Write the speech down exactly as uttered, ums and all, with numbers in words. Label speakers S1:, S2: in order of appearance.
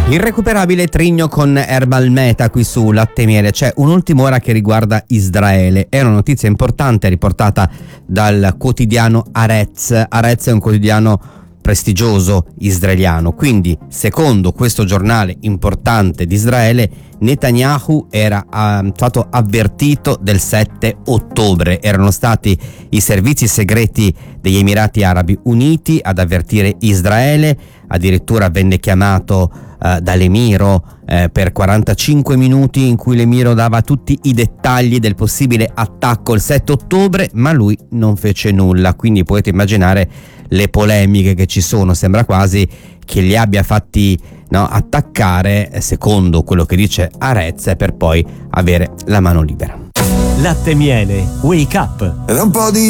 S1: Irrecuperabile Trigno con Herbal Meta qui su Latte e Miele. C'è un'ultima ora che riguarda Israele. È una notizia importante riportata dal quotidiano Haaretz. Haaretz è un quotidiano prestigioso israeliano. Quindi, secondo questo giornale importante di Israele, Netanyahu era uh, stato avvertito del sette ottobre. Erano stati i servizi segreti degli Emirati Arabi Uniti ad avvertire Israele. Addirittura venne chiamato uh, dall'Emiro uh, per quarantacinque minuti, in cui l'Emiro dava tutti i dettagli del possibile attacco il sette ottobre, ma lui non fece nulla. Quindi potete immaginare le polemiche che ci sono. Sembra quasi che li abbia fatti no, attaccare, secondo quello che dice Haaretz, per poi avere la mano libera.
S2: Latte e Miele, Wake Up.
S3: Ed un po' di